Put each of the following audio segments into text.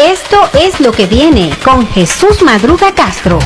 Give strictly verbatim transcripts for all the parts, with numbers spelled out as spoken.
Esto es Lo que viene con Jesús Madruga Castro.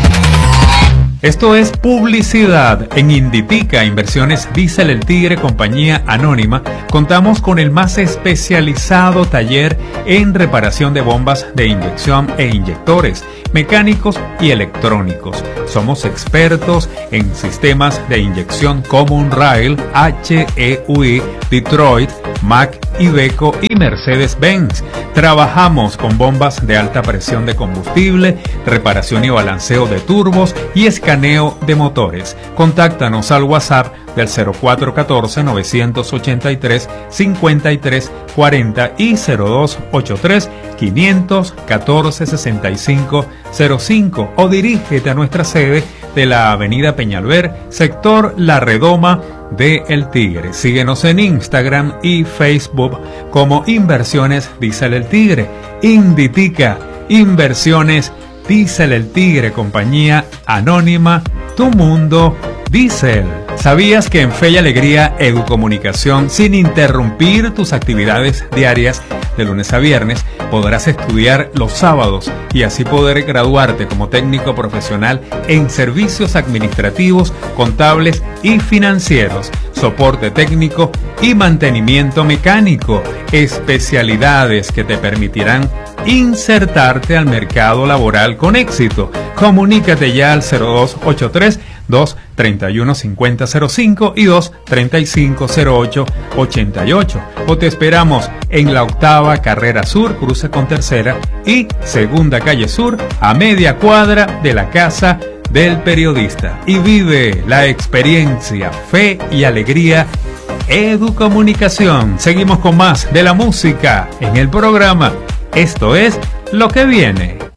Esto es publicidad. En Inditica Inversiones Diesel El Tigre, compañía anónima, contamos con el más especializado taller en reparación de bombas de inyección e inyectores mecánicos y electrónicos. Somos expertos en sistemas de inyección Common Rail, H E U I, Detroit, Mack, Iveco y Mercedes-Benz. Trabajamos con bombas de alta presión de combustible, reparación y balanceo de turbos y escaneo de motores. Contáctanos al WhatsApp del cero cuatro uno cuatro, nueve ocho tres, cinco tres cuatro cero y cero dos ocho tres, cinco uno cuatro, seis cinco cero cinco o dirígete a nuestra sede de la avenida Peñalver, sector La Redoma de El Tigre. Síguenos en Instagram y Facebook como Inversiones Diesel El Tigre. Inditica Inversiones Diesel El Tigre, compañía anónima, tu mundo Diesel. ¿Sabías que en Fe y Alegría Educomunicación, sin interrumpir tus actividades diarias de lunes a viernes, podrás estudiar los sábados y así poder graduarte como técnico profesional en servicios administrativos, contables y financieros, soporte técnico y mantenimiento mecánico, especialidades que te permitirán insertarte al mercado laboral con éxito? Comunícate ya al cero dos ocho tres, dos tres uno, cinco cero cero cinco y dos tres cinco cero ocho ocho ocho, o te esperamos en la octava carrera sur, cruce con tercera y segunda calle sur, a media cuadra de la casa del periodista, y vive la experiencia Fe y Alegría Educomunicación. Seguimos con más de la música en el programa. Esto es Lo que viene.